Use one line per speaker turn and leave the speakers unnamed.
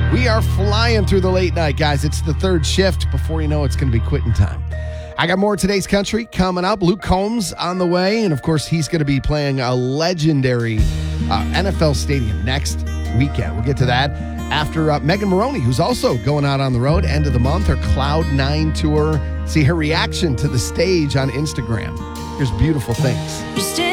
We are flying through the late night, guys. It's the third shift. Before you know it's going to be quitting time. I got more of today's country coming up. Luke Combs on the way. And, of course, he's going to be playing a legendary NFL stadium next weekend. We'll get to that after Megan Moroney, who's also going out on the road end of the month, her Cloud9 tour. See her reaction to the stage on Instagram. Here's Beautiful Things.